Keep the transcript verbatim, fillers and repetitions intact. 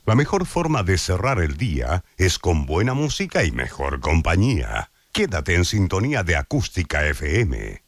La mejor forma de cerrar el día es con buena música y mejor compañía. Quédate en sintonía de Acústica F M.